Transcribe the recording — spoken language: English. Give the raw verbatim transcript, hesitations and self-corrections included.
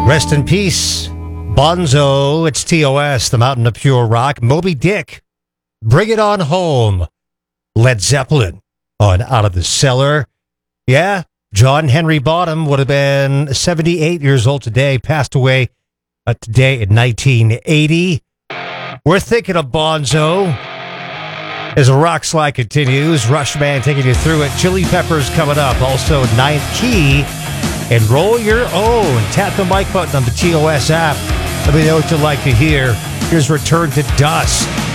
Rest in peace, Bonzo. It's T O S, the Mountain of Pure Rock. Moby Dick, Bring It On Home. Led Zeppelin on Out of the Cellar. Yeah, John Henry Bottom would have been seventy-eight years old today, passed away uh, today in nineteen eighty. We're thinking of Bonzo as Rock Slide continues. Rush Band taking you through it. Chili Peppers coming up. Also, Ninth Key and Roll Your Own. Tap the mic button on the T O S app. Let me know what you'd like to hear. Here's Return to Dust.